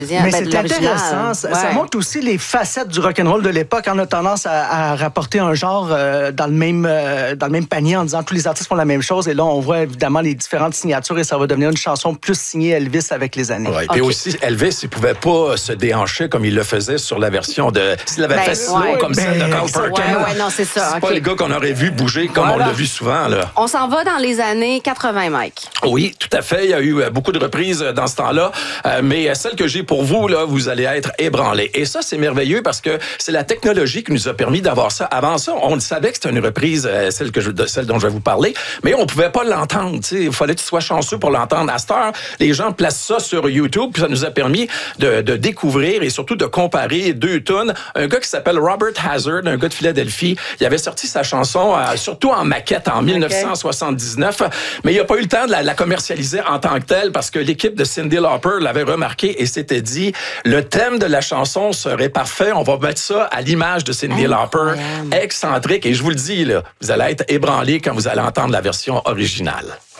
Mais c'est intéressant. Ça montre aussi les facettes du rock'n'roll de l'époque. On a tendance à rapporter un genre dans le même panier en disant tous les artistes font la même chose. Et là, on voit évidemment les différentes signatures et ça va devenir une chanson plus signée Elvis avec les années. Ouais. Et aussi, Elvis, il pouvait pas se déhancher comme il le faisait sur la version de... S'il avait fait slow comme celle de Carl Perkins. Non, c'est ça. C'est pas les gars qu'on aurait vu bouger comme on l'a vu souvent, là. On s'en va dans les années 80, Mike. Oui, tout à fait. Il y a eu beaucoup de reprises dans ce temps-là. Mais celle que j'ai pour vous, là, vous allez être ébranlés. Et ça, c'est merveilleux parce que c'est la technologie qui nous a permis d'avoir ça. Avant ça, on le savait que c'était une reprise, celle dont je vais vous parler, mais on pouvait pas l'entendre. Il fallait que tu sois chanceux pour l'entendre. À cette heure, les gens placent ça sur YouTube, puis ça nous a permis de découvrir et surtout de comparer deux tunes. Un gars qui s'appelle Robert Hazard, un gars de Philadelphie, il avait sorti sa chanson surtout en maquette en 1979, mais il n'a pas eu le temps de la commercialiser en tant que telle parce que l'équipe de Cyndi Lauper l'avait remarqué et s'était dit le thème de la chanson serait parfait, on va mettre ça à l'image de Cyndi Lauper, excentrique, et je vous le dis, là, vous allez être ébranlés quand vous allez entendre la version originale.